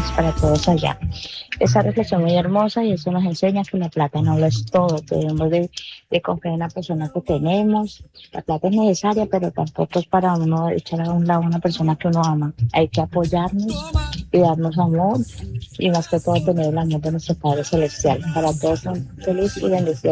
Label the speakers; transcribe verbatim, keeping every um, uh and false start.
Speaker 1: para todos allá. Esa reflexión muy hermosa y eso nos enseña que la plata no lo es todo, debemos de, de confiar en la persona que tenemos. La plata es necesaria, pero tampoco es para uno echar a un lado a una persona que uno ama. Hay que apoyarnos y darnos amor y más que todo tener el amor de nuestro Padre Celestial. Para todos un feliz y bendecido